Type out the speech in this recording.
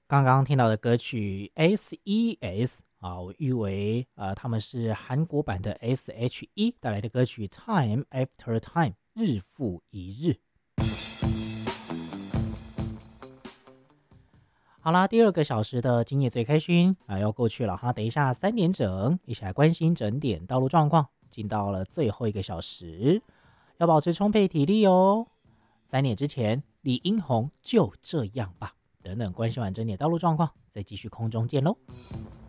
刚刚听到的歌曲 S.E.S 啊，我誉为他们是韩国版的 S.H.E 带来的歌曲 Time After Time 日复一日。好啦，第二个小时的今夜最开心要过去了哈，等一下3点整，一起来关心整点道路状况。进到了最后一个小时，要保持充沛体力哦。3点之前，李英宏就这样吧。等等，关心完整点道路状况，再继续空中见喽。